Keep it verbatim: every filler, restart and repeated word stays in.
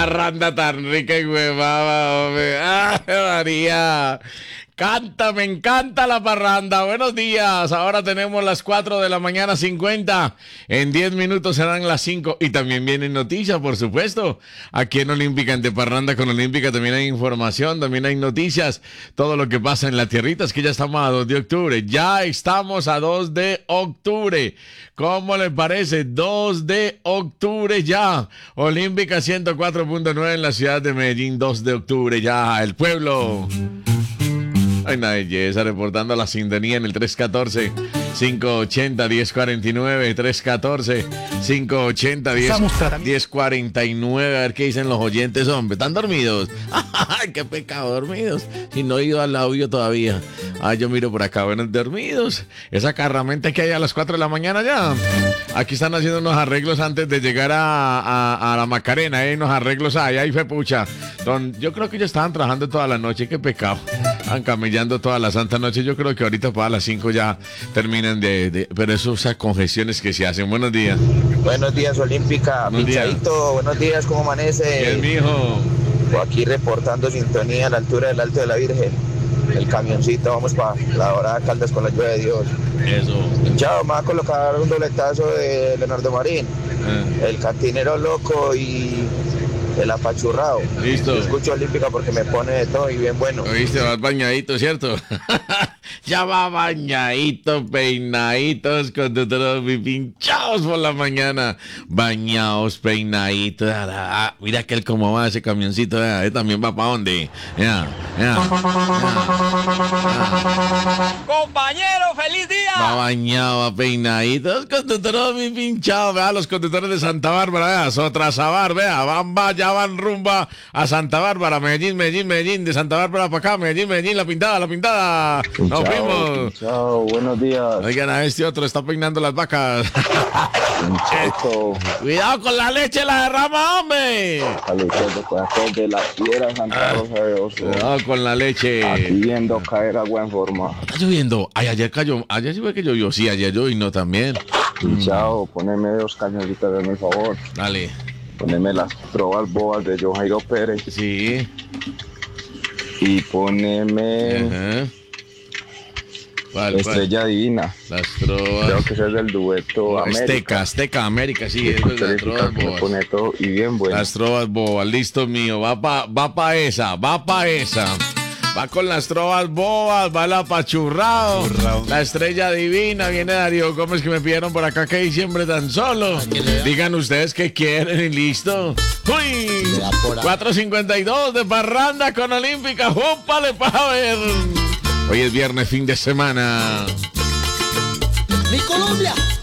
parranda tan rica y huevada, hombre. ¡Ay, María! Canta, me encanta la parranda. Buenos días. Ahora tenemos las cuatro de la mañana cincuenta. En diez minutos serán las cinco. Y también vienen noticias, por supuesto. Aquí en Olímpica, en De Parranda con Olímpica, también hay información, también hay noticias. Todo lo que pasa en la tierrita. Es que ya estamos a dos de octubre. Ya estamos a dos de octubre. ¿Cómo les parece? dos de octubre ya. Olímpica ciento cuatro punto nueve en la ciudad de Medellín. dos de octubre ya. El pueblo. Ay, una belleza, reportando la sintonía en el tres uno cuatro, cinco ocho cero, uno cero cuatro nueve, tres uno cuatro, cinco ocho cero, uno cero cuatro nueve. A ver qué dicen los oyentes, hombre. ¿Están dormidos? ¡Ay, qué pecado, dormidos! Si no he ido al audio todavía. Ah, yo miro por acá, buenos dormidos. Esa carramenta que hay a las cuatro de la mañana ya. Aquí están haciendo unos arreglos antes de llegar a, a, a la Macarena. Hay ¿eh? unos arreglos ahí, ahí fue pucha. Don, yo creo que ellos estaban trabajando toda la noche, qué pecado. Han camellando toda la santa noche. Yo creo que ahorita para las cinco ya terminan de, de... Pero eso, esas congestiones que se hacen. Buenos días. Buenos días, Olímpica. Buenos Pinchadito, días. buenos días, ¿cómo amanece? Bien, mijo. Aquí reportando sintonía a la altura del Alto de la Virgen. El camioncito, vamos para la hora de Caldas con la lluvia de Dios. Eso. Chao, me va a colocar un dobletazo de Leonardo Marín. Eh. El cantinero loco y el apachurrado. Listo. Yo escucho Olímpica porque me pone de todo y bien bueno. Oíste, vas bañadito, ¿cierto? Ya va bañadito, peinaditos, conductores muy pinchados por la mañana. Bañados, peinaditos. Ah, mira aquel cómo va ese camioncito. Eh, también va para dónde. Ya, ya, ya. Compañero, feliz día. Va bañado, va peinadito. Los conductores muy pinchados. Vea, los conductores de Santa Bárbara. Vea, Sotrasabar, vea, van, va, ya van rumba a Santa Bárbara. Medellín, Medellín, Medellín. De Santa Bárbara para acá. Medellín, Medellín, la pintada, la pintada. Nos fuimos. Chao, buenos días. Oigan, a este otro está peinando las vacas. Cuidado con la leche, la derrama, hombre. De la piedra Santa Rosa de Oso. Cuidado con la leche. Aquí viendo caer agua en forma. Está lloviendo. Ay, ayer cayó. Ayer sí fue que llovió. Sí, ayer llovió también. también. Chao, poneme dos cañoncitas de mi favor. Dale. Poneme las trovas boas de Johairo Pérez. Sí. Y poneme Ajá. ¿Cuál, Estrella cuál? Divina. Las trovas. Creo que ese es del dueto América. Azteca, Azteca, América, sí, eso es las trovas Me bobas. pone todo y bien bueno. Las trovas bobas, listo mío, va pa, va pa esa, va pa esa. Va con las trovas bobas, va el apachurrado, la estrella divina, viene Darío Gómez que me pidieron por acá que diciembre tan solo. Digan ustedes qué quieren y listo. ¡Uy! cuatro cincuenta y dos de parranda con Olímpica, ¡júpale pa' ver! Hoy es viernes, fin de semana. Mi Colombia.